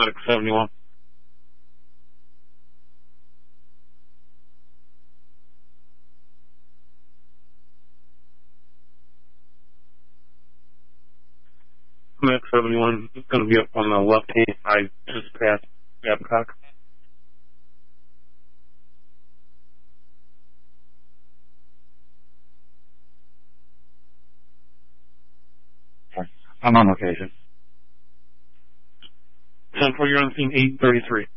Medic 71. Medic 71 is going to be up on the left-hand side, just past Babcock. I'm on location. 10-4, you're on scene 833.